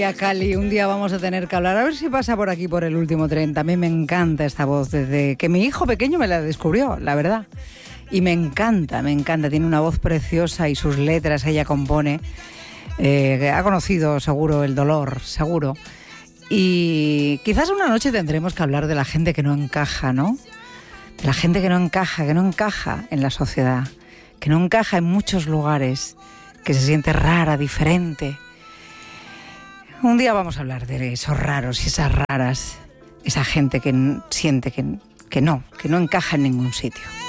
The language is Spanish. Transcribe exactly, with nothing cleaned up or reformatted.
A Cali, un día vamos a tener que hablar, a ver si pasa por aquí por el último tren. También me encanta esta voz, desde que mi hijo pequeño me la descubrió, la verdad. Y me encanta, me encanta, tiene una voz preciosa y sus letras ella compone. Eh, ha conocido seguro el dolor, seguro. Y quizás una noche tendremos que hablar de la gente que no encaja, ¿no? De la gente que no encaja, que no encaja en la sociedad, que no encaja en muchos lugares, que se siente rara, diferente. Un día vamos a hablar de esos raros y esas raras, esa gente que siente que, que no, que no encaja en ningún sitio.